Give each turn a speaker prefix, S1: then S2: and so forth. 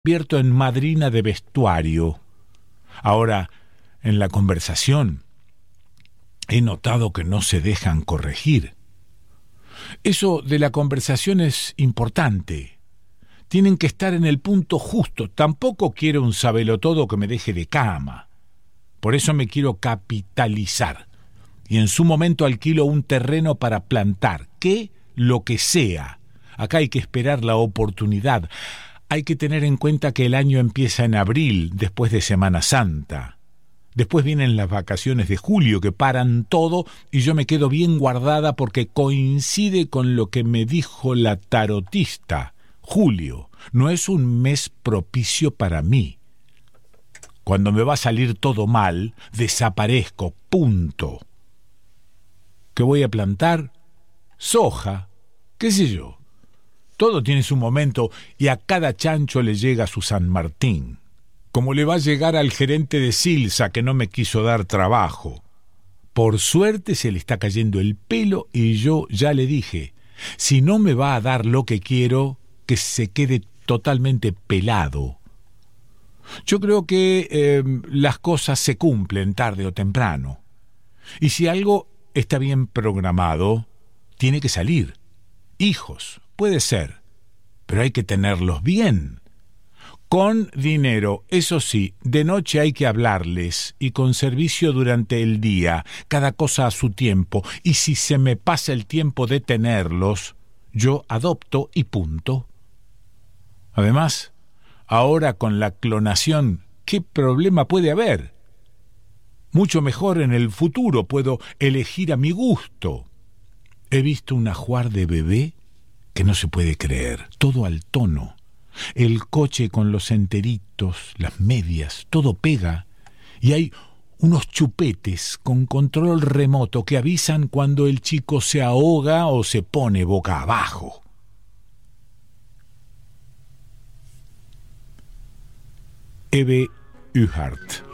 S1: convierto en madrina de vestuario. Ahora, en la conversación, he notado que no se dejan corregir. Eso de la conversación es importante. Tienen que estar en el punto justo. Tampoco quiero un sabelotodo que me deje de cama. Por eso me quiero capitalizar. Y en su momento alquilo un terreno para plantar. Lo que sea. Acá hay que esperar la oportunidad. Hay que tener en cuenta que el año empieza en abril, después de Semana Santa. Después vienen las vacaciones de julio, que paran todo, y yo me quedo bien guardada porque coincide con lo que me dijo la tarotista. Julio no es un mes propicio para mí. Cuando me va a salir todo mal, desaparezco, punto. ¿Qué voy a plantar? Soja, qué sé yo. Todo tiene su momento y a cada chancho le llega su San Martín. Como le va a llegar al gerente de Silsa que no me quiso dar trabajo. Por suerte se le está cayendo el pelo y yo ya le dije, si no me va a dar lo que quiero, que se quede totalmente pelado. Yo creo que las cosas se cumplen tarde o temprano. Y si algo está bien programado, tiene que salir. Hijos, puede ser, pero hay que tenerlos bien. Con dinero, eso sí, de noche hay que hablarles y con servicio durante el día, cada cosa a su tiempo, y si se me pasa el tiempo de tenerlos, yo adopto y punto. Además, ahora con la clonación, ¿qué problema puede haber? Mucho mejor en el futuro puedo elegir a mi gusto. He visto un ajuar de bebé que no se puede creer, todo al tono. El coche con los enteritos, las medias, todo pega. Y hay unos chupetes con control remoto que avisan cuando el chico se ahoga o se pone boca abajo. Eve Uhart.